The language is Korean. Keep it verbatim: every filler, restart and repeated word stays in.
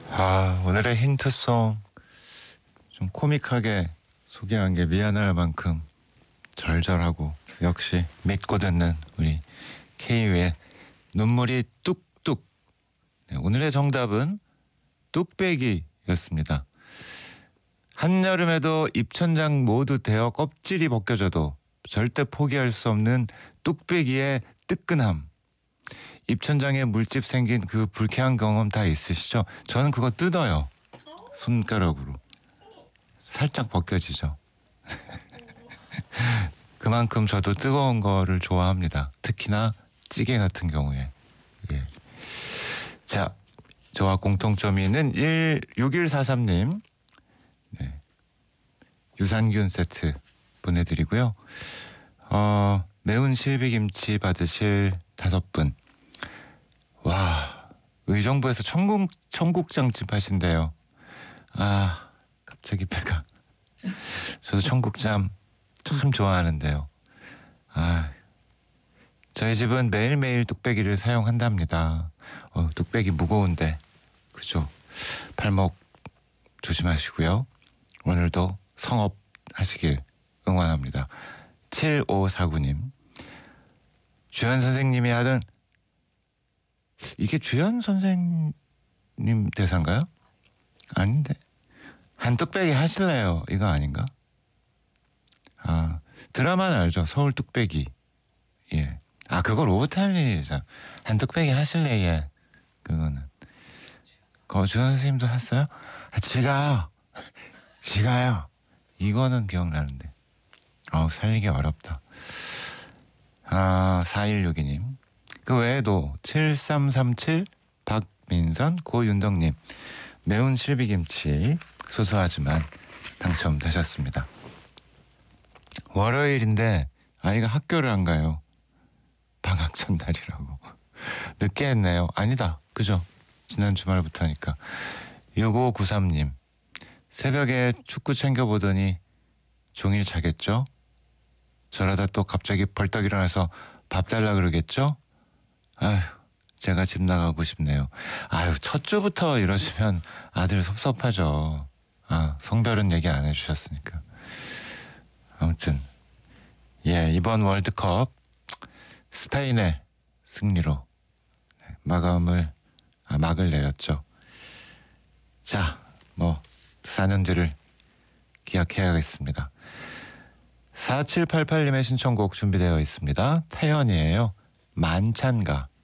아, 오늘의 힌트송 좀 코믹하게 소개한 게 미안할 만큼 절절하고 역시 믿고 듣는 우리 케이유의 눈물이 뚝뚝. 네, 오늘의 정답은 뚝배기였습니다. 한여름에도 입천장 모두 데어 껍질이 벗겨져도 절대 포기할 수 없는 뚝배기의 뜨끈함. 입천장에 물집 생긴 그 불쾌한 경험 다 있으시죠? 저는 그거 뜯어요. 손가락으로. 살짝 벗겨지죠. 그만큼 저도 뜨거운 거를 좋아합니다. 특히나 찌개 같은 경우에. 예. 자, 저와 공통점이 있는 육일사삼 님. 네. 유산균 세트 보내드리고요. 어, 매운 실비김치 받으실 다섯 분. 와, 의정부에서 청국, 청국장집 하신대요. 아, 갑자기 배가. 저도 청국장 참 좋아하는데요. 아, 저희 집은 매일매일 뚝배기를 사용한답니다. 어, 뚝배기 무거운데, 그죠? 발목 조심하시고요. 오늘도 성업 하시길 응원합니다. 칠오사구 님. 주연 선생님이 하던, 이게 주연 선생님 대사인가요? 아닌데. 한 뚝배기 하실래요? 이거 아닌가? 아, 드라마는 알죠? 서울 뚝배기. 예. 아, 그걸 오타일리죠. 한 뚝배기 하실래? 예. 그거는. 거 주연 선생님도 했어요? 아, 지가요. 지가요. 이거는 기억나는데. 아우, 살리기 어렵다. 아, 사일육이 님. 그 외에도 칠삼삼칠 박민선 고윤덕님. 매운 실비김치 소소하지만 당첨되셨습니다. 월요일인데 아이가 학교를 안 가요. 방학 전날이라고. 늦게 했네요. 아니다. 그죠? 지난 주말부터니까. 육오구삼 님. 새벽에 축구 챙겨보더니 종일 자겠죠? 저러다 또 갑자기 벌떡 일어나서 밥 달라 그러겠죠? 아휴, 제가 집 나가고 싶네요. 아유, 첫 주부터 이러시면 아들 섭섭하죠. 아, 성별은 얘기 안 해주셨으니까. 아무튼 예, 이번 월드컵 스페인의 승리로 마감을 아, 막을 내렸죠. 자, 뭐 사 년 뒤를 기약해야겠습니다. 사칠팔팔 님의 신청곡 준비되어 있습니다. 태연이에요. 만찬가.